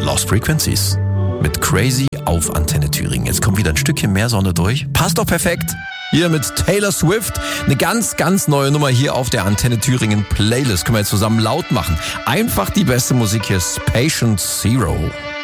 Lost Frequencies mit Crazy auf Antenne Thüringen. Jetzt kommt wieder ein Stückchen mehr Sonne durch. Passt doch perfekt. Hier mit Taylor Swift. Eine ganz, ganz neue Nummer hier auf der Antenne Thüringen Playlist. Können wir jetzt zusammen laut machen. Einfach die beste Musik hier ist Patient Zero.